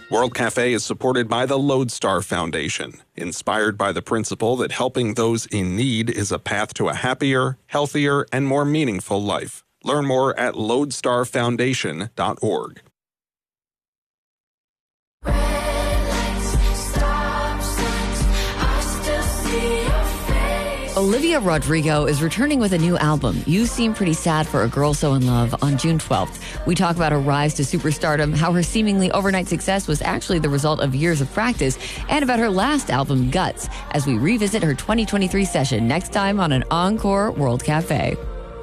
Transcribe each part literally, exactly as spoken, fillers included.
World Cafe is supported by the Lodestar Foundation, inspired by the principle that helping those in need is a path to a happier, healthier, and more meaningful life. Learn more at lodestar foundation dot org. Olivia Rodrigo is returning with a new album, You Seem Pretty Sad for a Girl So in Love, on June twelfth. We talk about her rise to superstardom, how her seemingly overnight success was actually the result of years of practice, and about her last album, Guts, as we revisit her twenty twenty-three session next time on an Encore World Cafe.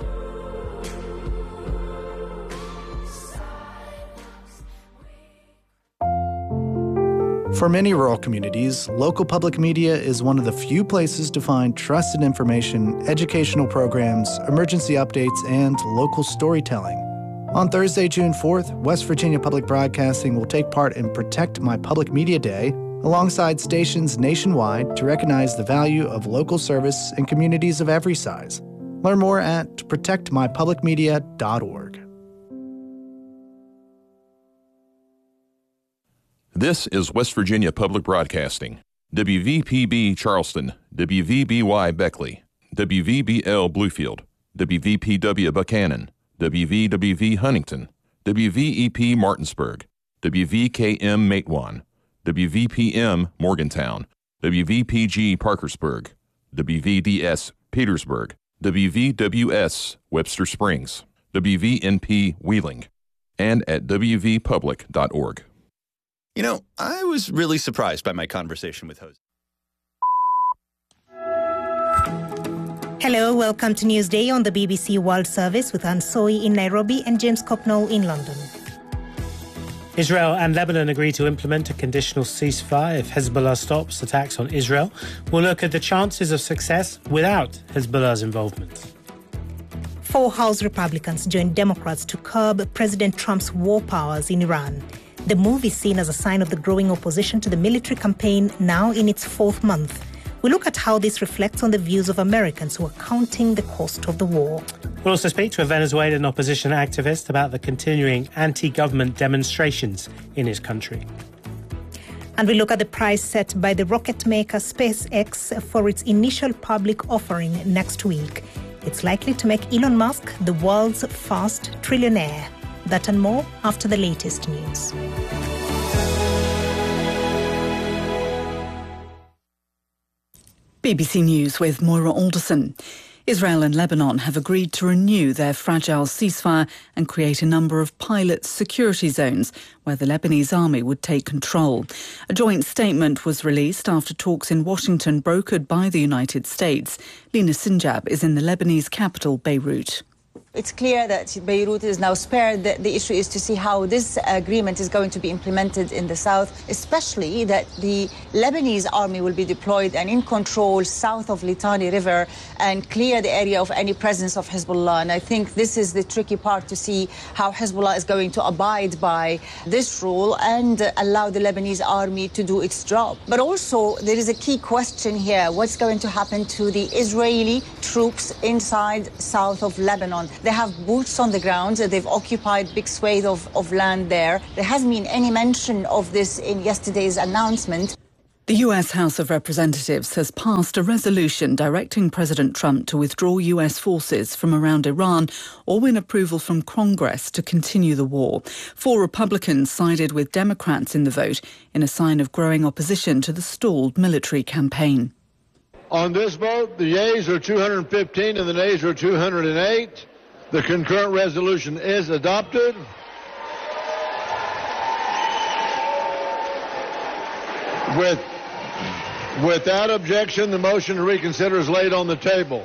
For many rural communities, local public media is one of the few places to find trusted information, educational programs, emergency updates, and local storytelling. On Thursday, June fourth, West Virginia Public Broadcasting will take part in Protect My Public Media Day alongside stations nationwide to recognize the value of local service in communities of every size. Learn more at protect my public media dot org. This is West Virginia Public Broadcasting. W V P B Charleston, W V B Y Beckley, W V B L Bluefield, W V P W Buchanan, W V W V Huntington, W V E P Martinsburg, W V K M Matewan, W V P M Morgantown, W V P G Parkersburg, W V D S Petersburg, W V W S Webster Springs, W V N P Wheeling, and at w v public dot org. You know, I was really surprised by my conversation with Jose. Hello, welcome to Newsday on the B B C World Service with Anne Soy in Nairobi and James Copnall in London. Israel and Lebanon agree to implement a conditional ceasefire if Hezbollah stops attacks on Israel. We'll look at the chances of success without Hezbollah's involvement. Four House Republicans joined Democrats to curb President Trump's war powers in Iran. The move is seen as a sign of the growing opposition to the military campaign now in its fourth month. We look at how this reflects on the views of Americans who are counting the cost of the war. We'll also speak to a Venezuelan opposition activist about the continuing anti-government demonstrations in his country. And we look at the price set by the rocket maker SpaceX for its initial public offering next week. It's likely to make Elon Musk the world's first trillionaire. That and more after the latest news. B B C News with Moira Alderson. Israel and Lebanon have agreed to renew their fragile ceasefire and create a number of pilot security zones where the Lebanese army would take control. A joint statement was released after talks in Washington brokered by the United States. Lina Sinjab is in the Lebanese capital, Beirut. It's clear that Beirut is now spared. The, the issue is to see how this agreement is going to be implemented in the south, especially that the Lebanese army will be deployed and in control south of Litani River and clear the area of any presence of Hezbollah. And I think this is the tricky part, to see how Hezbollah is going to abide by this rule and uh, allow the Lebanese army to do its job. But also there is a key question here. What's going to happen to the Israeli troops inside south of Lebanon? They have boots on the ground. They've occupied big swathe of, of land there. There hasn't been any mention of this in yesterday's announcement. The U S House of Representatives has passed a resolution directing President Trump to withdraw U S forces from around Iran or win approval from Congress to continue the war. Four Republicans sided with Democrats in the vote in a sign of growing opposition to the stalled military campaign. On this vote, the yeas are two hundred fifteen and the nays are two hundred eight. The concurrent resolution is adopted. With, without objection, the motion to reconsider is laid on the table.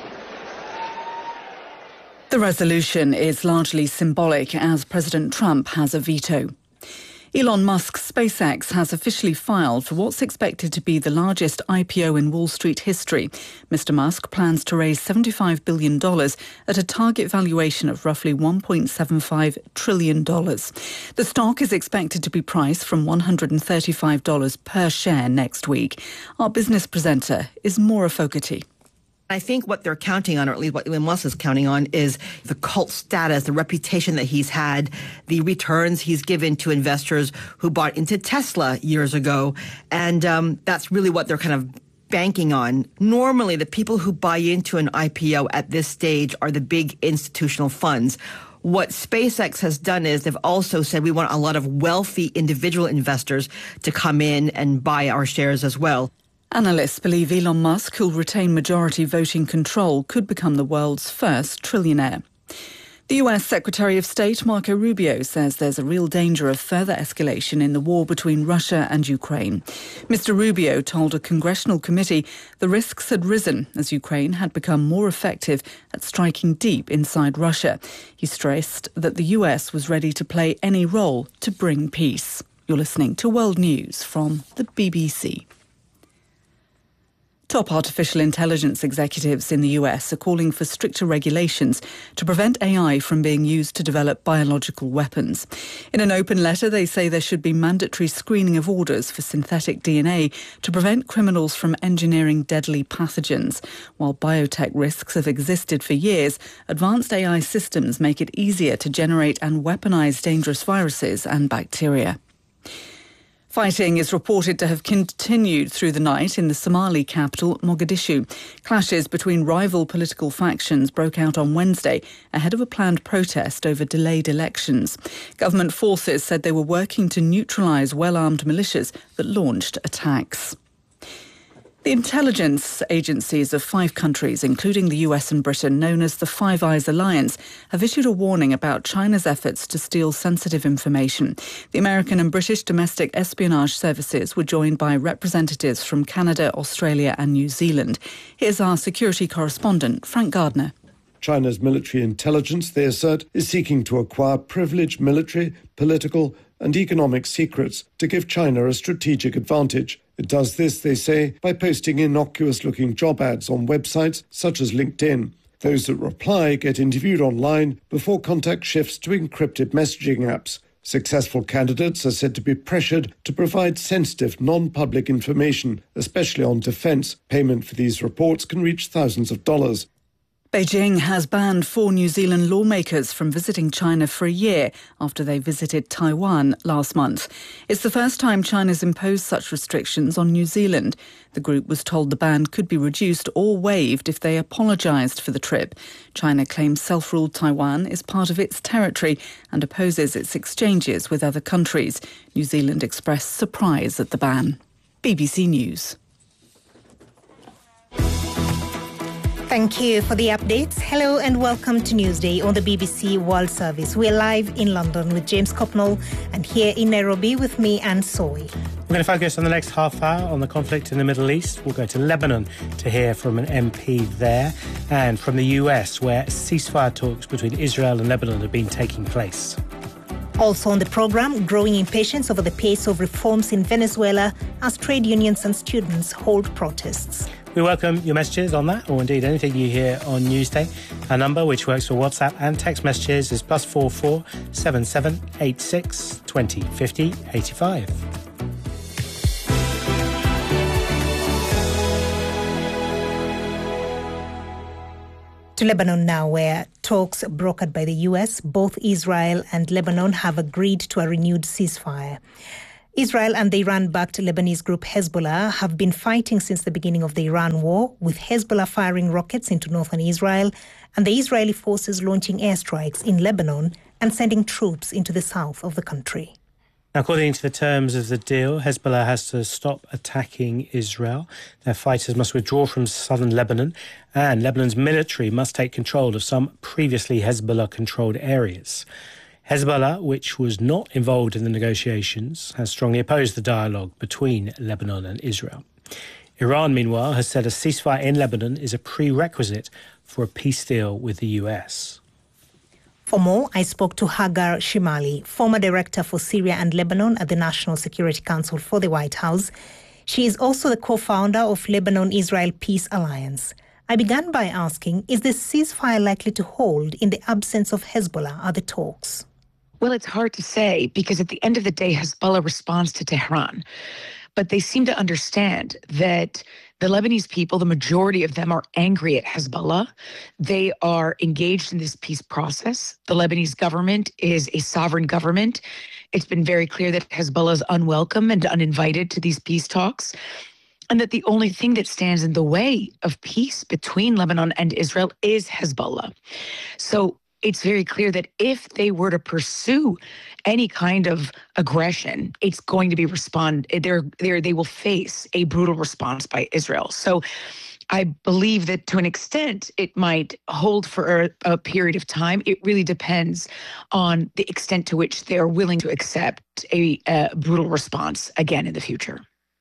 The resolution is largely symbolic as President Trump has a veto. Elon Musk's SpaceX has officially filed for what's expected to be the largest I P O in Wall Street history. Mister Musk plans to raise seventy-five billion dollars at a target valuation of roughly one point seven five trillion dollars. The stock is expected to be priced from one hundred thirty-five dollars per share next week. Our business presenter is Maura Fogarty. I think what they're counting on, or at least what Elon Musk is counting on, is the cult status, the reputation that he's had, the returns he's given to investors who bought into Tesla years ago. And um, that's really what they're kind of banking on. Normally, the people who buy into an I P O at this stage are the big institutional funds. What SpaceX has done is they've also said we want a lot of wealthy individual investors to come in and buy our shares as well. Analysts believe Elon Musk, who'll retain majority voting control, could become the world's first trillionaire. The U S Secretary of State Marco Rubio says there's a real danger of further escalation in the war between Russia and Ukraine. Mister Rubio told a congressional committee the risks had risen as Ukraine had become more effective at striking deep inside Russia. He stressed that the U S was ready to play any role to bring peace. You're listening to World News from the B B C. Top artificial intelligence executives in the U S are calling for stricter regulations to prevent A I from being used to develop biological weapons. In an open letter, they say there should be mandatory screening of orders for synthetic D N A to prevent criminals from engineering deadly pathogens. While biotech risks have existed for years, advanced A I systems make it easier to generate and weaponize dangerous viruses and bacteria. Fighting is reported to have continued through the night in the Somali capital, Mogadishu. Clashes between rival political factions broke out on Wednesday ahead of a planned protest over delayed elections. Government forces said they were working to neutralise well-armed militias that launched attacks. The intelligence agencies of five countries, including the U S and Britain, known as the Five Eyes Alliance, have issued a warning about China's efforts to steal sensitive information. The American and British domestic espionage services were joined by representatives from Canada, Australia and New Zealand. Here's our security correspondent, Frank Gardner. China's military intelligence, they assert, is seeking to acquire privileged military, political and economic secrets to give China a strategic advantage. It does this, they say, by posting innocuous-looking job ads on websites such as LinkedIn. Those that reply get interviewed online before contact shifts to encrypted messaging apps. Successful candidates are said to be pressured to provide sensitive, non-public information, especially on defence. Payment for these reports can reach thousands of dollars. Beijing has banned four New Zealand lawmakers from visiting China for a year after they visited Taiwan last month. It's the first time China's imposed such restrictions on New Zealand. The group was told the ban could be reduced or waived if they apologised for the trip. China claims self-ruled Taiwan is part of its territory and opposes its exchanges with other countries. New Zealand expressed surprise at the ban. B B C News. Thank you for the updates. Hello and welcome to Newsday on the B B C World Service. We're live in London with James Copnall and here in Nairobi with me, Anne Soy. We're going to focus on the next half hour on the conflict in the Middle East. We'll go to Lebanon to hear from an M P there and from the U S where ceasefire talks between Israel and Lebanon have been taking place. Also on the programme, growing impatience over the pace of reforms in Venezuela as trade unions and students hold protests. We welcome your messages on that, or indeed anything you hear on Newsday. Our number, which works for WhatsApp and text messages, is plus four four seven seven eight six twenty fifty eighty five. To Lebanon now, where talks brokered by the U S, both Israel and Lebanon have agreed to a renewed ceasefire. Israel and the Iran-backed Lebanese group Hezbollah have been fighting since the beginning of the Iran war, with Hezbollah firing rockets into northern Israel and the Israeli forces launching airstrikes in Lebanon and sending troops into the south of the country. According to the terms of the deal, Hezbollah has to stop attacking Israel. Their fighters must withdraw from southern Lebanon, and Lebanon's military must take control of some previously Hezbollah-controlled areas. Hezbollah, which was not involved in the negotiations, has strongly opposed the dialogue between Lebanon and Israel. Iran, meanwhile, has said a ceasefire in Lebanon is a prerequisite for a peace deal with the U S. For more, I spoke to Hagar Shimali, former director for Syria and Lebanon at the National Security Council for the White House. She is also the co-founder of Lebanon-Israel Peace Alliance. I began by asking, is this ceasefire likely to hold in the absence of Hezbollah at the talks? Well, it's hard to say because at the end of the day, Hezbollah responds to Tehran. but they seem to understand that the Lebanese people, the majority of them, are angry at Hezbollah. They are engaged in this peace process. The Lebanese government is a sovereign government. It's been very clear that Hezbollah is unwelcome and uninvited to these peace talks, and that the only thing that stands in the way of peace between Lebanon and Israel is Hezbollah. So it's very clear that if they were to pursue any kind of aggression, it's going to be respond. They're, they're, they will face a brutal response by Israel. So I believe that to an extent it might hold for a, a period of time. It really depends on the extent to which they are willing to accept a, a brutal response again in the future.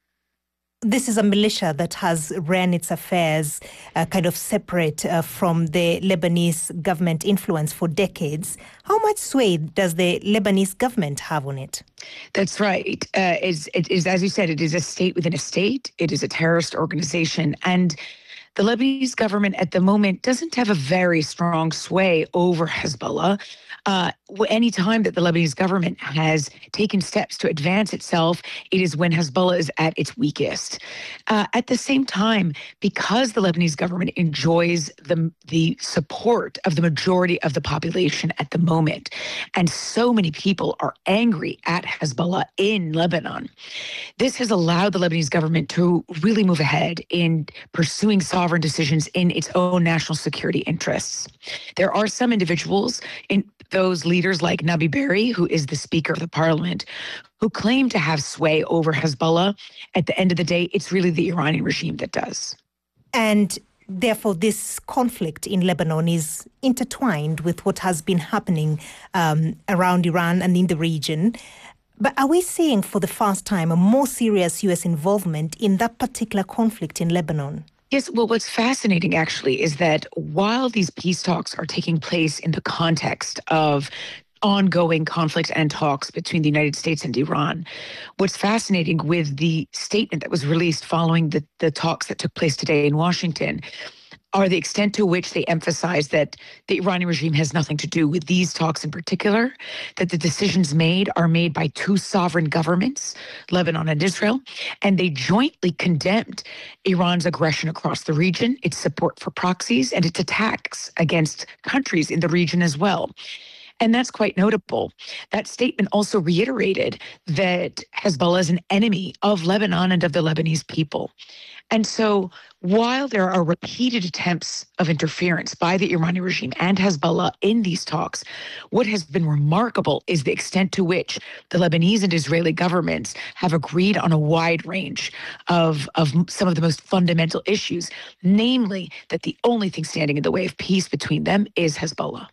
This is a militia that has ran its affairs uh, kind of separate uh, from the Lebanese government influence for decades. How much sway does the Lebanese government have on it? That's right. Uh, it's, it is, as you said, it is a state within a state. It is a terrorist organization. And the Lebanese government at the moment doesn't have a very strong sway over Hezbollah. Uh, any time that the Lebanese government has taken steps to advance itself, it is when Hezbollah is at its weakest. Uh, at the same time, because the Lebanese government enjoys the, the support of the majority of the population at the moment, and so many people are angry at Hezbollah in Lebanon, this has allowed the Lebanese government to really move ahead in pursuing sovereign decisions in its own national security interests. There are some individuals in those leaders like Nabi Berri, who is the Speaker of the Parliament, who claim to have sway over Hezbollah. At the end of the day, it's really the Iranian regime that does. And therefore, this conflict in Lebanon is intertwined with what has been happening um, around Iran and in the region. But are we seeing for the first time a more serious U S involvement in that particular conflict in Lebanon? Yes, well, what's fascinating actually is that while these peace talks are taking place in the context of ongoing conflict and talks between the United States and Iran, what's fascinating with the statement that was released following the, the talks that took place today in Washington are the extent to which they emphasize that the Iranian regime has nothing to do with these talks in particular, that the decisions made are made by two sovereign governments, Lebanon and Israel, and they jointly condemned Iran's aggression across the region, its support for proxies, and its attacks against countries in the region as well. And that's quite notable. That statement also reiterated that Hezbollah is an enemy of Lebanon and of the Lebanese people. And so while there are repeated attempts of interference by the Iranian regime and Hezbollah in these talks, what has been remarkable is the extent to which the Lebanese and Israeli governments have agreed on a wide range of, of some of the most fundamental issues, namely that the only thing standing in the way of peace between them is Hezbollah.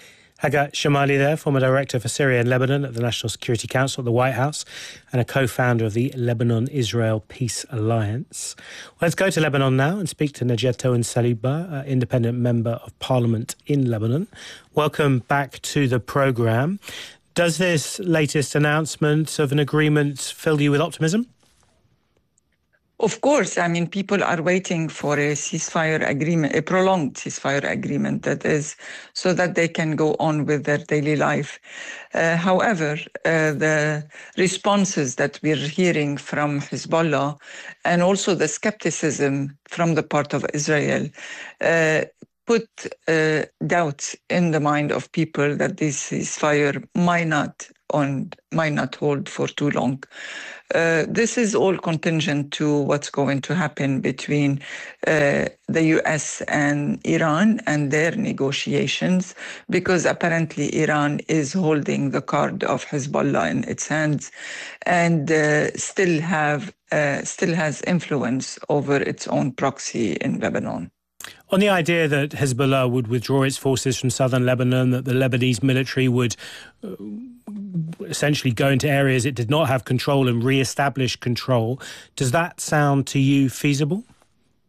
Hagar Shamali there, former director for Syria and Lebanon at the National Security Council at the White House and a co-founder of the Lebanon-Israel Peace Alliance. Well, let's go to Lebanon now and speak to Najetou Saliba, uh, independent member of parliament in Lebanon. Welcome back to the programme. Does this latest announcement of an agreement fill you with optimism? Of course, I mean, people are waiting for a ceasefire agreement, a prolonged ceasefire agreement, that is, so that they can go on with their daily life. Uh, however, uh, the responses that we're hearing from Hezbollah and also the skepticism from the part of Israel uh, put uh, doubts in the mind of people that this ceasefire might not on might not hold for too long. Uh, this is all contingent to what's going to happen between uh, the U S and Iran and their negotiations, because apparently Iran is holding the card of Hezbollah in its hands and uh, still have uh, still has influence over its own proxy in Lebanon. On the idea that Hezbollah would withdraw its forces from southern Lebanon, that the Lebanese military would uh, essentially go into areas it did not have control and re-establish control, does that sound to you feasible?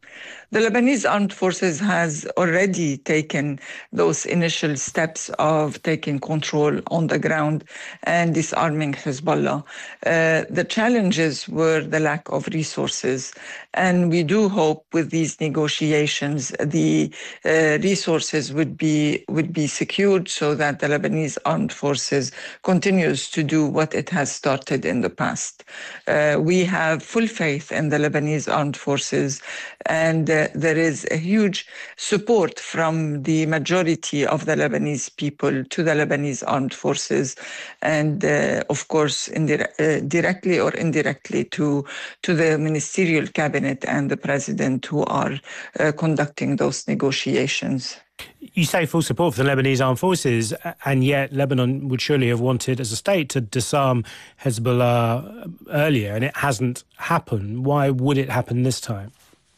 The Lebanese armed forces has already taken those initial steps of taking control on the ground and disarming Hezbollah. Uh, the challenges were the lack of resources. And we do hope with these negotiations, the uh, resources would be would be secured so that the Lebanese armed forces continues to do what it has started in the past. Uh, we have full faith in the Lebanese armed forces, and uh, there is a huge support from the majority of the Lebanese people to the Lebanese armed forces, and uh, of course, indi- uh, directly or indirectly to, to the ministerial cabinet and the president who are uh, conducting those negotiations. You say full support for the Lebanese armed forces, and yet Lebanon would surely have wanted as a state to disarm Hezbollah earlier, and it hasn't happened. Why would it happen this time?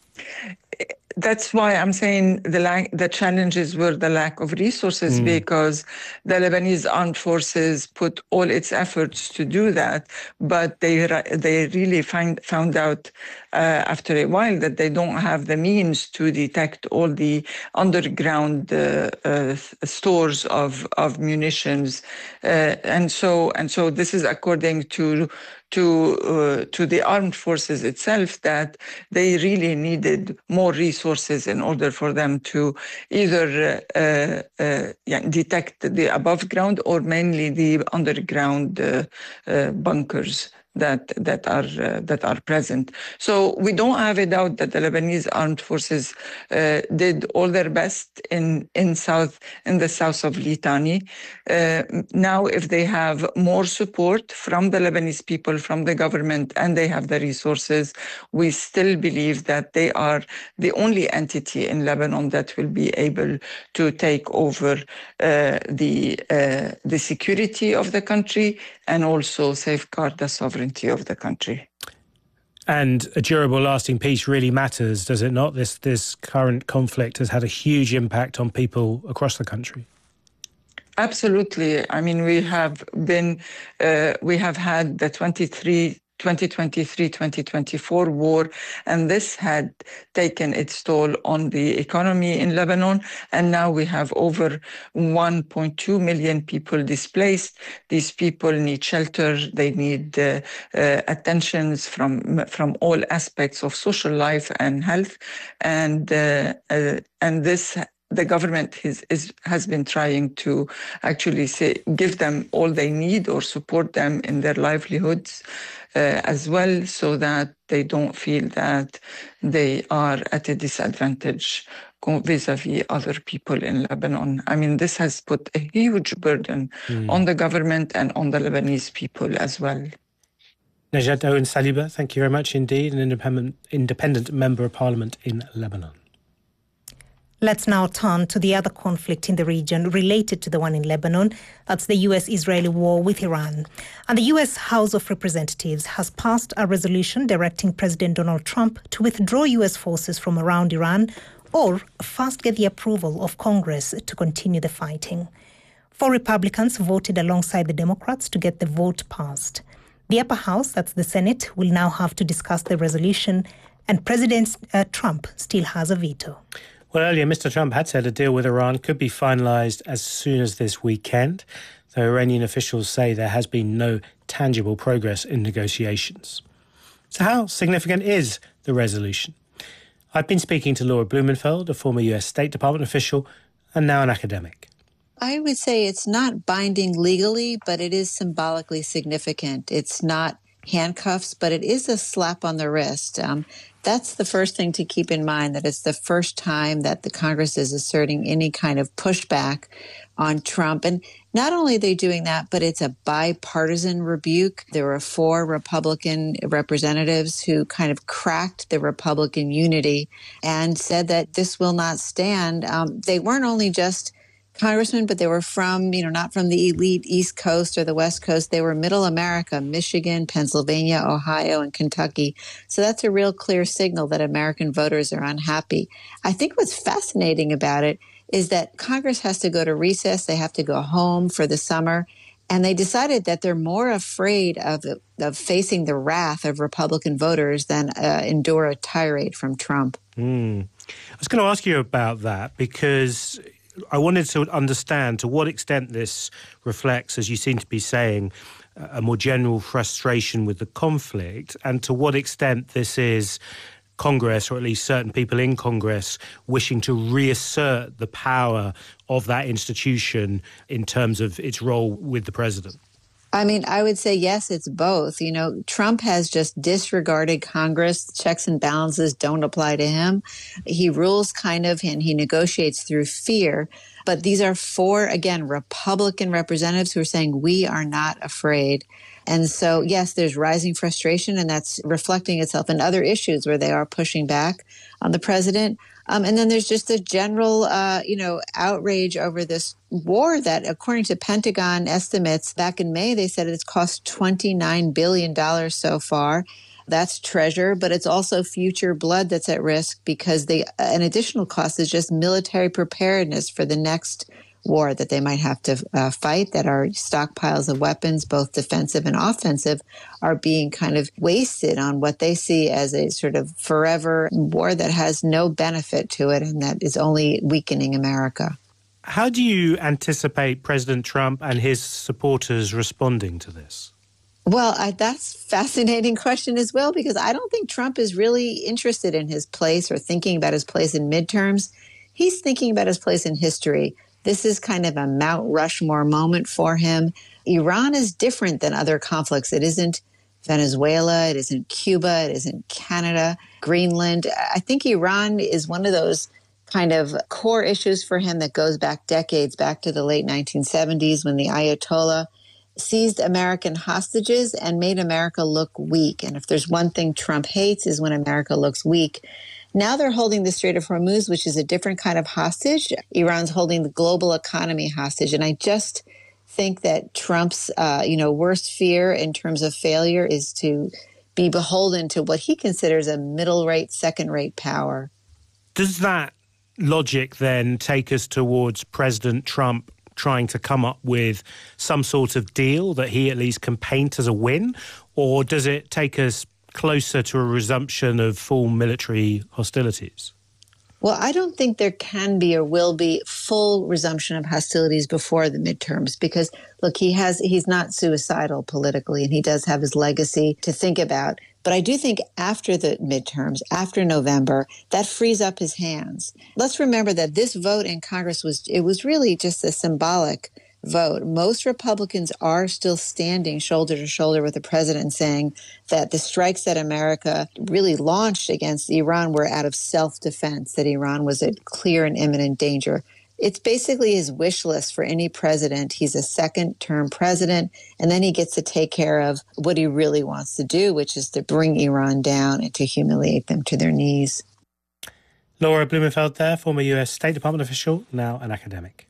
That's why I'm saying the la- the challenges were the lack of resources, mm. because the Lebanese armed forces put all its efforts to do that, but they they really find, found out uh, after a while that they don't have the means to detect all the underground uh, uh, stores of of munitions, uh, and so and so this is according to. to uh, to the armed forces itself, that they really needed more resources in order for them to either uh, uh, yeah, detect the above ground or mainly the underground uh, uh, bunkers that that are uh, that are present. So we don't have a doubt that the Lebanese armed forces uh, did all their best in in south in the south of Litani. Uh, now, if they have more support from the Lebanese people, from the government, and they have the resources, we still believe that they are the only entity in Lebanon that will be able to take over uh, the uh, the security of the country and also safeguard the sovereignty of the country. And a durable, lasting peace really matters, does it not? This this current conflict has had a huge impact on people across the country. Absolutely. I mean, we have been, uh, we have had the twenty-three twenty twenty-three twenty twenty-four war, and this had taken its toll on the economy in Lebanon. And now we have over one point two million people displaced. These people need shelter. They need uh, uh, attentions from from all aspects of social life and health. And uh, uh, and this. The government is, is, has been trying to actually say, give them all they need or support them in their livelihoods uh, as well, so that they don't feel that they are at a disadvantage vis-a-vis other people in Lebanon. I mean, this has put a huge burden mm. on the government and on the Lebanese people as well. Nejat Owen Saliba, thank you very much indeed, an independent, independent member of parliament in Lebanon. Let's now turn to the other conflict in the region related to the one in Lebanon. That's the U S-Israeli war with Iran. And the U S House of Representatives has passed a resolution directing President Donald Trump to withdraw U S forces from around Iran or first get the approval of Congress to continue the fighting. Four Republicans voted alongside the Democrats to get the vote passed. The upper house, that's the Senate, will now have to discuss the resolution, and President uh, Trump still has a veto. Well, earlier, Mister Trump had said a deal with Iran could be finalised as soon as this weekend, though Iranian officials say there has been no tangible progress in negotiations. So how significant is the resolution? I've been speaking to Laura Blumenfeld, a former U S State Department official and now an academic. I would say it's not binding legally, but it is symbolically significant. It's not handcuffs, but it is a slap on the wrist. Um, That's the first thing to keep in mind, that it's the first time that the Congress is asserting any kind of pushback on Trump. And not only are they doing that, but it's a bipartisan rebuke. There were four Republican representatives who kind of cracked the Republican unity and said that this will not stand. Um, they weren't only just congressmen, but they were from, you know, not from the elite East Coast or the West Coast. They were middle America, Michigan, Pennsylvania, Ohio, and Kentucky. So that's a real clear signal that American voters are unhappy. I think what's fascinating about it is that Congress has to go to recess. They have to go home for the summer. And they decided that they're more afraid of, of facing the wrath of Republican voters than uh, endure a tirade from Trump. Mm. I was going to ask you about that because I wanted to understand to what extent this reflects, as you seem to be saying, a more general frustration with the conflict, and to what extent this is Congress, or at least certain people in Congress, wishing to reassert the power of that institution in terms of its role with the president. I mean, I would say, yes, it's both. You know, Trump has just disregarded Congress. Checks and balances don't apply to him. He rules kind of, and he negotiates through fear. But these are four, again, Republican representatives who are saying, we are not afraid. And so, yes, there's rising frustration, and that's reflecting itself in other issues where they are pushing back on the president. Um, and then there's just a general, uh, you know, outrage over this war that, according to Pentagon estimates back in May, they said it's cost twenty-nine billion dollars so far. That's treasure, but it's also future blood that's at risk because they, an additional cost is just military preparedness for the next war that they might have to uh, fight, that our stockpiles of weapons, both defensive and offensive, are being kind of wasted on what they see as a sort of forever war that has no benefit to it and that is only weakening America. How do you anticipate President Trump and his supporters responding to this? Well, I, that's a fascinating question as well, because I don't think Trump is really interested in his place or thinking about his place in midterms. He's thinking about his place in history. This is kind of a Mount Rushmore moment for him. Iran is different than other conflicts. It isn't Venezuela. It isn't Cuba. It isn't Canada, Greenland. I think Iran is one of those kind of core issues for him that goes back decades, back to the late nineteen seventies when the Ayatollah seized American hostages and made America look weak. And if there's one thing Trump hates is when America looks weak. Now they're holding the Strait of Hormuz, which is a different kind of hostage. Iran's holding the global economy hostage. And I just think that Trump's, uh, you know, worst fear in terms of failure is to be beholden to what he considers a middle-rate, second-rate power. Does that logic then take us towards President Trump trying to come up with some sort of deal that he at least can paint as a win? Or does it take us closer to a resumption of full military hostilities? Well, I don't think there can be or will be full resumption of hostilities before the midterms because, look, he has he's not suicidal politically, and he does have his legacy to think about. But I do think after the midterms, after November, that frees up his hands. Let's remember that this vote in Congress was it was really just a symbolic vote. Most Republicans are still standing shoulder to shoulder with the president, saying that the strikes that America really launched against Iran were out of self-defense, that Iran was a clear and imminent danger. It's basically his wish list for any president. He's a second-term president, and then he gets to take care of what he really wants to do, which is to bring Iran down and to humiliate them to their knees. Laura Blumenfeld there, former U S State Department official, now an academic.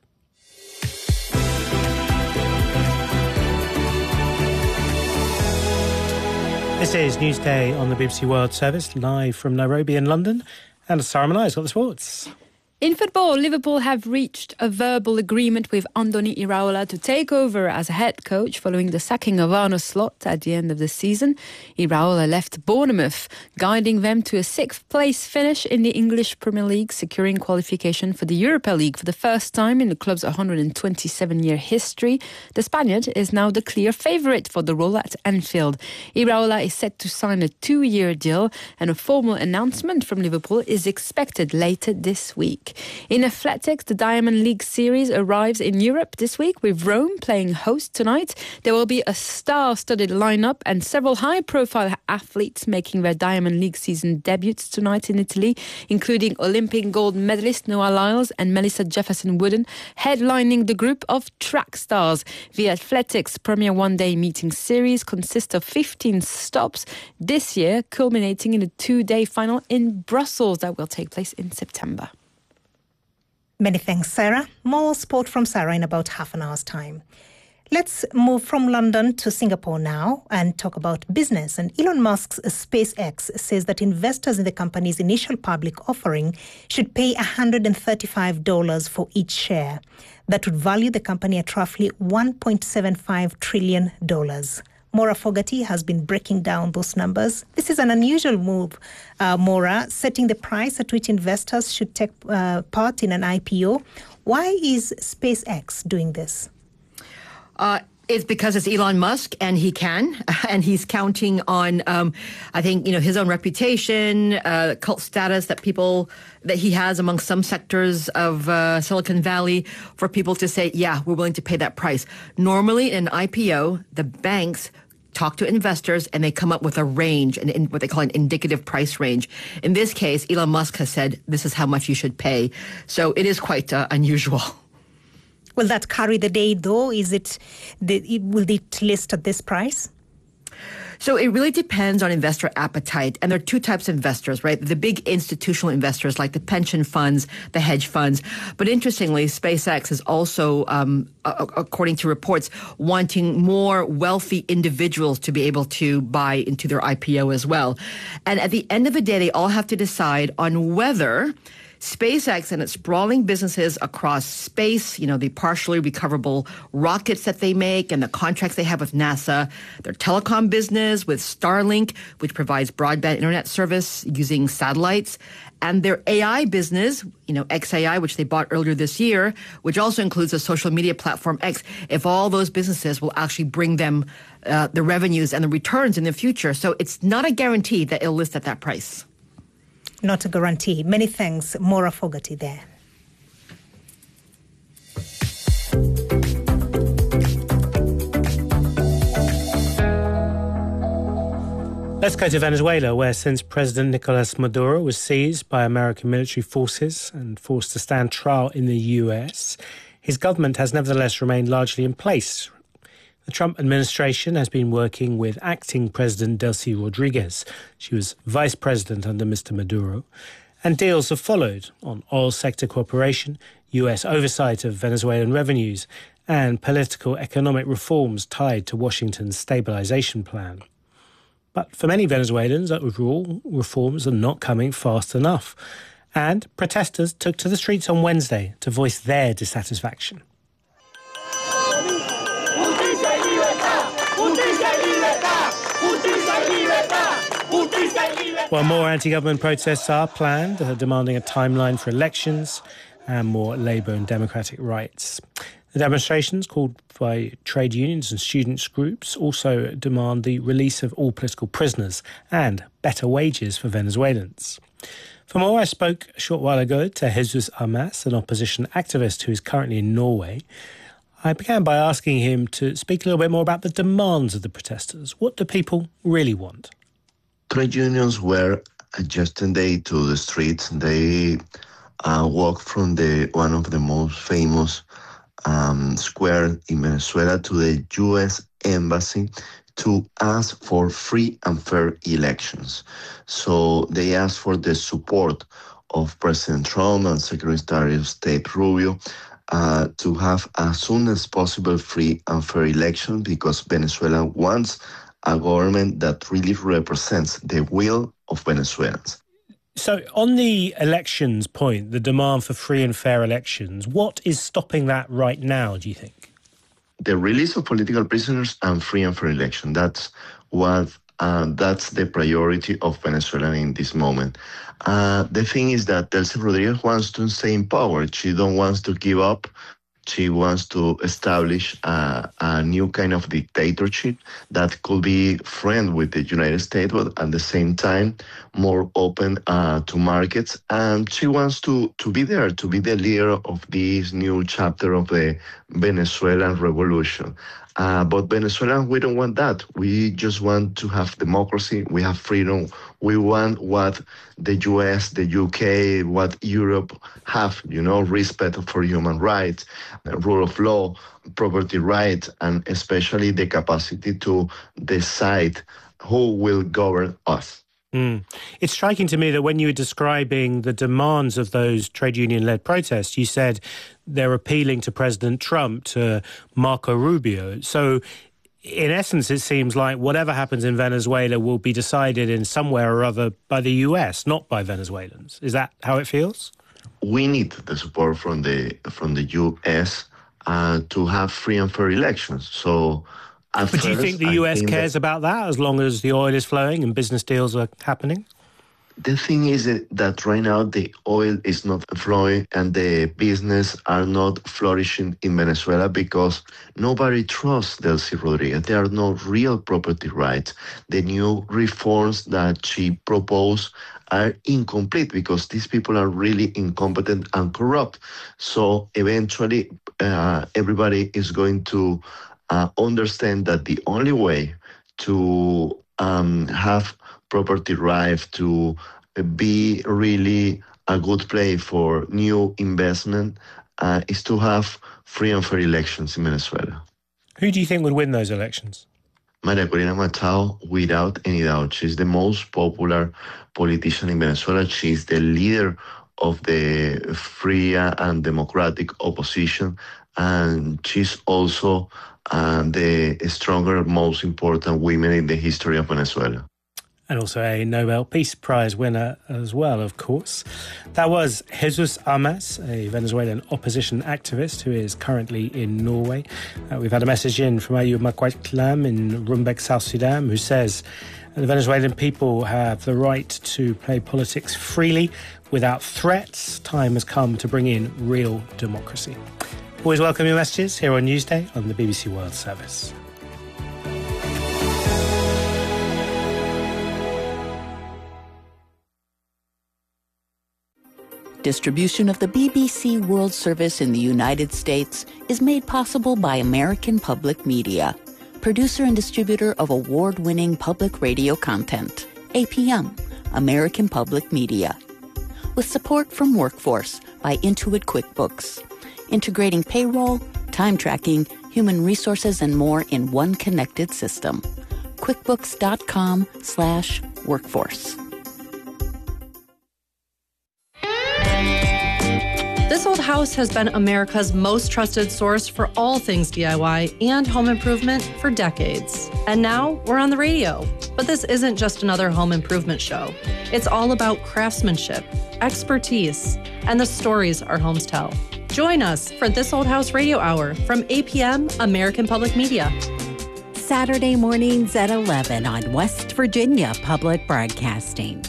This is Newsday on the B B C World Service, live from Nairobi in London. And Sarah Manai's got the sports. In football, Liverpool have reached a verbal agreement with Andoni Iraola to take over as head coach following the sacking of Arne Slot at the end of the season. Iraola left Bournemouth, guiding them to a sixth-place finish in the English Premier League, securing qualification for the Europa League for the first time in the club's one hundred twenty-seven-year history. The Spaniard is now the clear favourite for the role at Anfield. Iraola is set to sign a two-year deal, and a formal announcement from Liverpool is expected later this week. In athletics, the Diamond League Series arrives in Europe this week, with Rome playing host tonight. There will be a star-studded lineup and several high-profile athletes making their Diamond League season debuts tonight in Italy, including Olympic gold medalist Noah Lyles and Melissa Jefferson-Wooden, headlining the group of track stars. The Athletics Premier One Day Meeting Series consists of fifteen stops this year, culminating in a two-day final in Brussels that will take place in September. Many thanks, Sarah. More sport from Sarah in about half an hour's time. Let's move from London to Singapore now and talk about business. And Elon Musk's SpaceX says that investors in the company's initial public offering should pay one hundred thirty-five dollars for each share. That would value the company at roughly one point seven five trillion dollars. Maura Fogarty has been breaking down those numbers. This is an unusual move, uh, Maura, setting the price at which investors should take uh, part in an I P O. Why is SpaceX doing this? Uh, It's because it's Elon Musk and he can, and he's counting on, um, I think, you know, his own reputation, uh, cult status that people, that he has among some sectors of uh, Silicon Valley for people to say, yeah, we're willing to pay that price. Normally in an I P O, the banks talk to investors and they come up with a range, and in what they call an indicative price range. In this case, Elon Musk has said, this is how much you should pay. So it is quite uh, unusual. Will that carry the day, though? Is it, the, it will it list at this price? So it really depends on investor appetite. And there are two types of investors, right? The big institutional investors like the pension funds, the hedge funds. But interestingly, SpaceX is also, um, a- according to reports, wanting more wealthy individuals to be able to buy into their I P O as well. And at the end of the day, they all have to decide on whether SpaceX and its sprawling businesses across space, you know, the partially recoverable rockets that they make and the contracts they have with NASA, their telecom business with Starlink, which provides broadband internet service using satellites, and their A I business, you know, X A I, which they bought earlier this year, which also includes the social media platform X, if all those businesses will actually bring them uh, the revenues and the returns in the future. So it's not a guarantee that it'll list at that price. Not a guarantee. Many thanks, Maura Fogarty there. Let's go to Venezuela, where since President Nicolas Maduro was seized by American military forces and forced to stand trial in the U S, his government has nevertheless remained largely in place. The Trump administration has been working with acting President Delcy Rodriguez. She was vice president under Mister Maduro. And deals have followed on oil sector cooperation, U S oversight of Venezuelan revenues, and political economic reforms tied to Washington's stabilization plan. But for many Venezuelans, overall, reforms are not coming fast enough. And protesters took to the streets on Wednesday to voice their dissatisfaction. While more anti-government protests are planned, uh, demanding a timeline for elections and more labour and democratic rights. The demonstrations, called by trade unions and students' groups, also demand the release of all political prisoners and better wages for Venezuelans. For more, I spoke a short while ago to Jesus Armas, an opposition activist who is currently in Norway. I began by asking him to speak a little bit more about the demands of the protesters. What do people really want? Trade unions were yesterday to the streets. They uh, walked from the one of the most famous um, square in Venezuela to the U S embassy to ask for free and fair elections. So they asked for the support of President Trump and Secretary of State Rubio uh, to have as soon as possible free and fair elections, because Venezuela wants a government that really represents the will of Venezuelans. So on the elections point, the demand for free and fair elections, what is stopping that right now, do you think? The release of political prisoners and free and fair election. That's what uh, that's the priority of Venezuela in this moment. Uh, the thing is that Delcy Rodriguez wants to stay in power. She don't want to give up. She wants to establish a, a new kind of dictatorship that could be friend with the United States, but at the same time more open uh, to markets. And she wants to, to be there, to be the leader of this new chapter of the Venezuelan revolution. Uh, but Venezuelans, we don't want that. We just want to have democracy. We have freedom. We want what the U S, the U K, what Europe have, you know, respect for human rights, rule of law, property rights, and especially the capacity to decide who will govern us. Mm. It's striking to me that when you were describing the demands of those trade union-led protests, you said they're appealing to President Trump, to Marco Rubio. So, in essence, it seems like whatever happens in Venezuela will be decided in somewhere or other by the U S, not by Venezuelans. Is that how it feels? We need the support from the from the U S uh, to have free and fair elections. So At but do you first, think the I U S think cares that- about that as long as the oil is flowing and business deals are happening? The thing is that right now the oil is not flowing and the business are not flourishing in Venezuela because nobody trusts Delcy Rodriguez. There are no real property rights. The new reforms that she proposed are incomplete because these people are really incompetent and corrupt. So eventually uh, everybody is going to uh, understand that the only way to um, have property right, to be really a good place for new investment uh, is to have free and fair elections in Venezuela. Who do you think would win those elections? Maria Corina Machado, without any doubt, she's the most popular politician in Venezuela. She's the leader of the free and democratic opposition, and she's also uh, the stronger, most important woman in the history of Venezuela. And also a Nobel Peace Prize winner as well, of course. That was Jesus Armas, a Venezuelan opposition activist who is currently in Norway. Uh, we've had a message in from Ayub Makwatlam in Rumbek, South Sudan, who says the Venezuelan people have the right to play politics freely without threats. Time has come to bring in real democracy. Always welcome your messages here on Newsday on the B B C World Service. Distribution of the B B C World Service in the United States is made possible by American Public Media, producer and distributor of award-winning public radio content. A P M, American Public Media. With support from Workforce by Intuit QuickBooks, integrating payroll, time tracking, human resources, and more in one connected system. QuickBooks.com slash workforce. This Old House has been America's most trusted source for all things D I Y and home improvement for decades. And now we're on the radio. But this isn't just another home improvement show. It's all about craftsmanship, expertise, and the stories our homes tell. Join us for This Old House Radio Hour from A P M, American Public Media. Saturday mornings at eleven on West Virginia Public Broadcasting.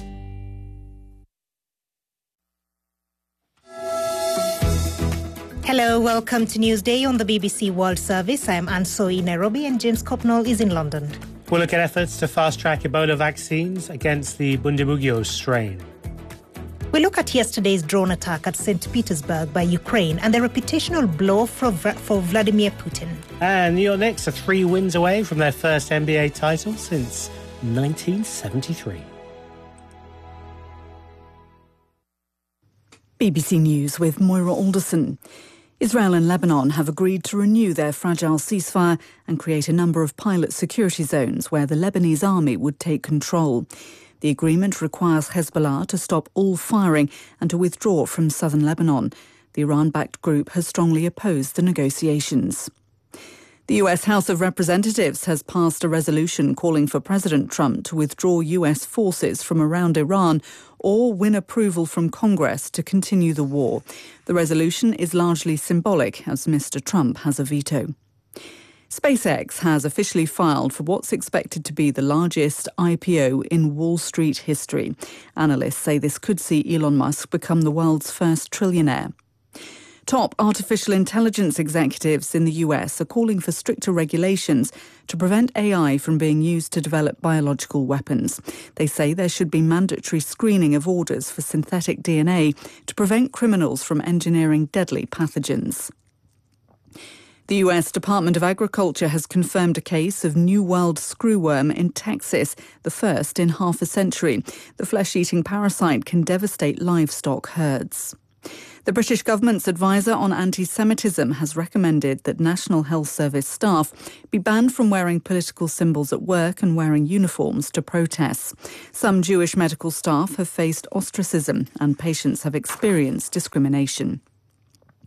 Hello, welcome to Newsday on the B B C World Service. I am Ansoi in Nairobi and James Copnall is in London. We'll look at efforts to fast-track Ebola vaccines against the Bundibugyo strain. We look at yesterday's drone attack at Saint Petersburg by Ukraine and the reputational blow for, for Vladimir Putin. And New York Knicks are three wins away from their first N B A title since nineteen seventy-three. B B C News with Moira Alderson. Israel and Lebanon have agreed to renew their fragile ceasefire and create a number of pilot security zones where the Lebanese army would take control. The agreement requires Hezbollah to stop all firing and to withdraw from southern Lebanon. The Iran-backed group has strongly opposed the negotiations. The U S House of Representatives has passed a resolution calling for President Trump to withdraw U S forces from around Iran or win approval from Congress to continue the war. The resolution is largely symbolic, as Mister Trump has a veto. SpaceX has officially filed for what's expected to be the largest I P O in Wall Street history. Analysts say this could see Elon Musk become the world's first trillionaire. Top artificial intelligence executives in the U S are calling for stricter regulations to prevent A I from being used to develop biological weapons. They say there should be mandatory screening of orders for synthetic D N A to prevent criminals from engineering deadly pathogens. The U S Department of Agriculture has confirmed a case of New World screwworm in Texas, the first in half a century. The flesh-eating parasite can devastate livestock herds. The British government's advisor on anti-Semitism has recommended that National Health Service staff be banned from wearing political symbols at work and wearing uniforms to protests. Some Jewish medical staff have faced ostracism and patients have experienced discrimination.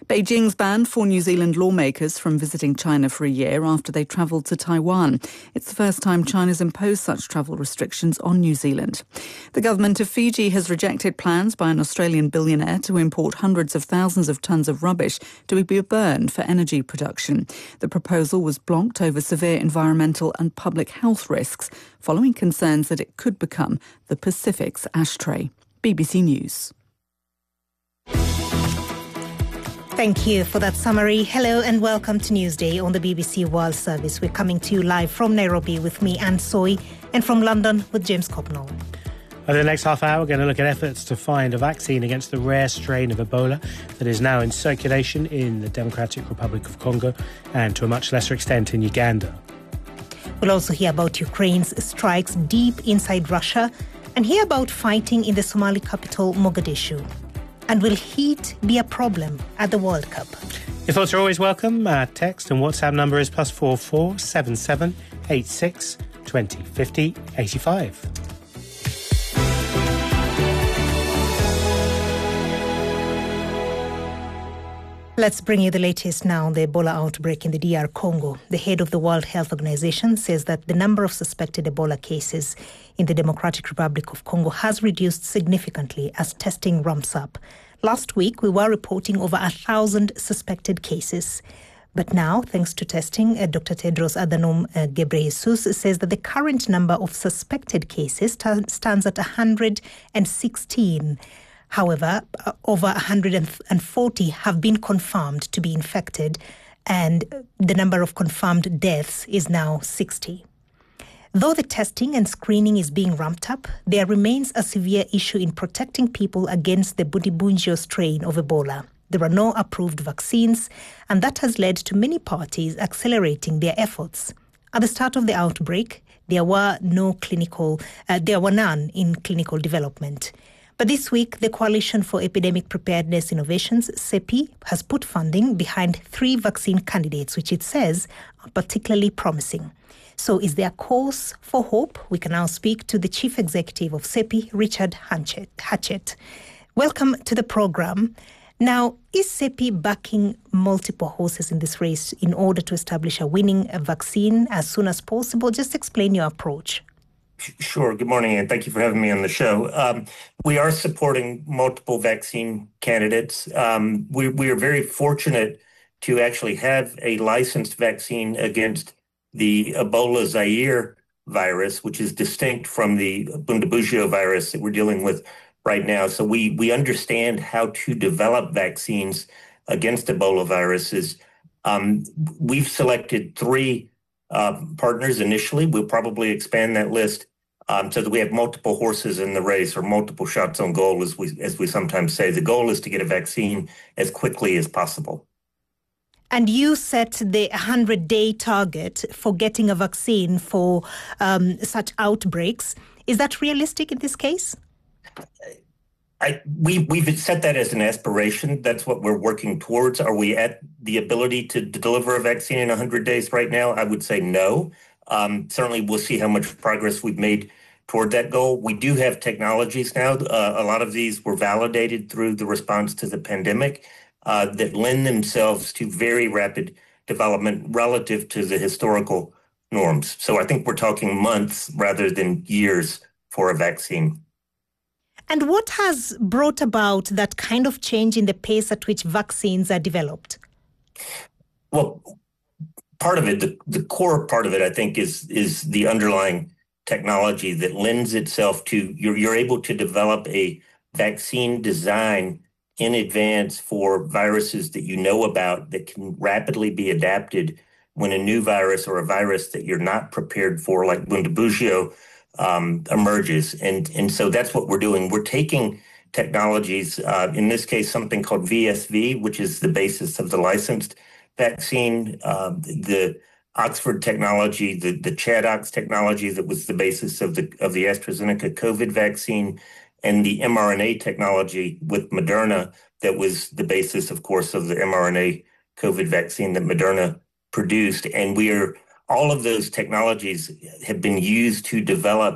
Beijing's banned four New Zealand lawmakers from visiting China for a year after they travelled to Taiwan. It's the first time China's imposed such travel restrictions on New Zealand. The government of Fiji has rejected plans by an Australian billionaire to import hundreds of thousands of tonnes of rubbish to be burned for energy production. The proposal was blocked over severe environmental and public health risks, following concerns that it could become the Pacific's ashtray. B B C News. Thank you for that summary. Hello and welcome to Newsday on the B B C World Service. We're coming to you live from Nairobi with me, Anne Soy, and from London with James Copnall. Over the next half hour, we're going to look at efforts to find a vaccine against the rare strain of Ebola that is now in circulation in the Democratic Republic of Congo and to a much lesser extent in Uganda. We'll also hear about Ukraine's strikes deep inside Russia and hear about fighting in the Somali capital, Mogadishu. And will heat be a problem at the World Cup? Your thoughts are always welcome. Our text and WhatsApp number is plus four four seven seven eight six twenty fifty eighty five. Let's bring you the latest now on the Ebola outbreak in the D R Congo. The head of the World Health Organization says that the number of suspected Ebola cases in the Democratic Republic of Congo has reduced significantly as testing ramps up. Last week, we were reporting over a thousand suspected cases. But now, thanks to testing, uh, Doctor Tedros Adhanom uh, Ghebreyesus says that the current number of suspected cases t- stands at one hundred sixteen. However, uh, over one hundred forty have been confirmed to be infected, and the number of confirmed deaths is now sixty. Though the testing and screening is being ramped up, there remains a severe issue in protecting people against the Bundibugyo strain of Ebola. There are no approved vaccines, and that has led to many parties accelerating their efforts. At the start of the outbreak, there were no clinical, uh, there were none in clinical development. But this week, the Coalition for Epidemic Preparedness Innovations, CEPI, has put funding behind three vaccine candidates, which it says are particularly promising. So is there cause for hope? We can now speak to the Chief Executive of CEPI, Richard Hatchett. Welcome to the program. Now, is CEPI backing multiple horses in this race in order to establish a winning vaccine as soon as possible? Just explain your approach. Sure. Good morning, and thank you for having me on the show. Um, we are supporting multiple vaccine candidates. Um, we, we are very fortunate to actually have a licensed vaccine against the Ebola Zaire virus, which is distinct from the Bundibugyo virus that we're dealing with right now. So we, we understand how to develop vaccines against Ebola viruses. Um, we've selected three uh, partners initially. We'll probably expand that list Um, so that we have multiple horses in the race, or multiple shots on goal, as we as we sometimes say. The goal is to get a vaccine as quickly as possible. And you set the one hundred-day target for getting a vaccine for um, such outbreaks. Is that realistic in this case? I, we, we've set that as an aspiration. That's what we're working towards. Are we at the ability to deliver a vaccine in one hundred days right now? I would say no. Um, certainly, we'll see how much progress we've made toward that goal. We do have technologies now. Uh, a lot of these were validated through the response to the pandemic uh, that lend themselves to very rapid development relative to the historical norms. So I think we're talking months rather than years for a vaccine. And what has brought about that kind of change in the pace at which vaccines are developed? Well, part of it, the, the core part of it, I think, is is the underlying technology that lends itself to, you're, you're able to develop a vaccine design in advance for viruses that you know about that can rapidly be adapted when a new virus or a virus that you're not prepared for, like Bundibugyo, um, emerges. And, and so that's what we're doing. We're taking technologies, uh, in this case, something called V S V, which is the basis of the licensed vaccine, uh, the Oxford technology, the, the ChAdOx technology that was the basis of the of the AstraZeneca COVID vaccine, and the mRNA technology with Moderna that was the basis, of course, of the mRNA COVID vaccine that Moderna produced. And we are all of those technologies have been used to develop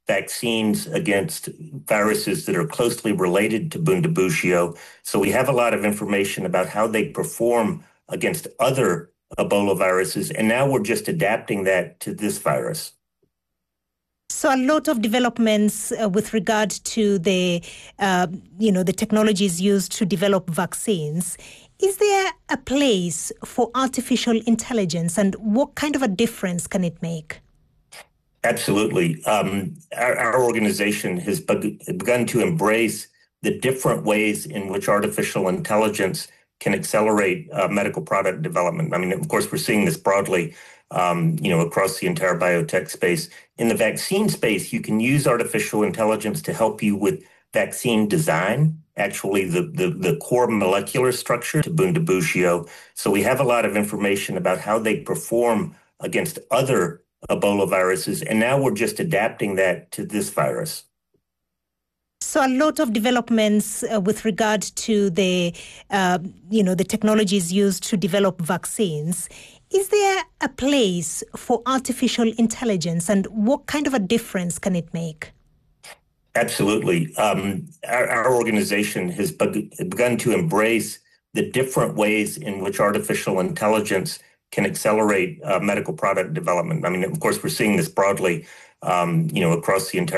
vaccines against viruses that are closely related to Bundibugyo. So we have a lot of information about how they perform against other Ebola viruses, and now we're just adapting that to this virus. So a lot of developments uh, with regard to the, uh, you know, the technologies used to develop vaccines. Is there a place for artificial intelligence, and what kind of a difference can it make? Absolutely. Um, our, our organization has beg- begun to embrace the different ways in which artificial intelligence can accelerate uh, medical product development. I mean, of course, we're seeing this broadly, um, you know, across the entire biotech space. In the vaccine space, you can use artificial intelligence to help you with vaccine design, actually the, the, the core molecular structure to Bundibugyo. So we have a lot of information about how they perform against other Ebola viruses, and now we're just adapting that to this virus. So a lot of developments uh, with regard to the, uh, you know, the technologies used to develop vaccines. Is there a place for artificial intelligence, and what kind of a difference can it make? Absolutely. Um, our, our organization has beg- begun to embrace the different ways in which artificial intelligence can accelerate uh, medical product development. I mean, of course, we're seeing this broadly, um, you know, across the entire